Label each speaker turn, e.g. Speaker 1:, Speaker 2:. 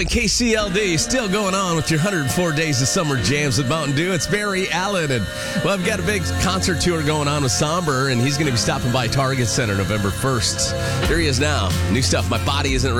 Speaker 1: KCLD still going on with your 104 days of summer jams with Mountain Dew. It's Barry Allen, and well, I've got a big concert tour going on with Somber, and he's going to be stopping by Target Center November 1st. There he is now. New stuff, My Body Isn't